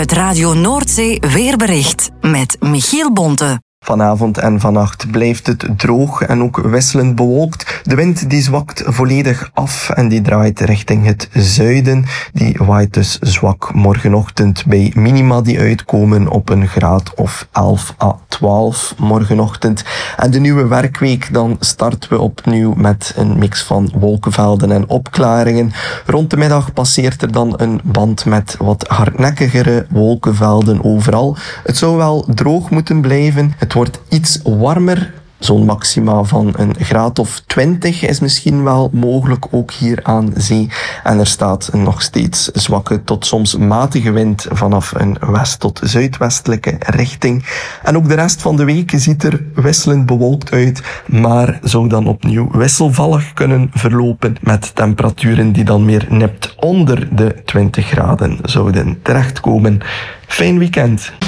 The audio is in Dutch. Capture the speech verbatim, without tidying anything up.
Het Radio Noordzee weerbericht met Michiel Bonte. Vanavond en vannacht blijft het droog en ook wisselend bewolkt. De wind die zwakt volledig af en die draait richting het zuiden. Die waait dus zwak morgenochtend bij minima die uitkomen op een graad of elf à twaalf morgenochtend. En de nieuwe werkweek, dan starten we opnieuw met een mix van wolkenvelden en opklaringen. Rond de middag passeert er dan een band met wat hardnekkigere wolkenvelden overal. Het zou wel droog moeten blijven. Het wordt iets warmer. Zo'n maxima van een graad of twintig is misschien wel mogelijk, ook hier aan zee. En er staat een nog steeds zwakke tot soms matige wind vanaf een west- tot zuidwestelijke richting. En ook de rest van de week ziet er wisselend bewolkt uit, maar zou dan opnieuw wisselvallig kunnen verlopen met temperaturen die dan meer nipt onder de twintig graden zouden terechtkomen. Fijn weekend.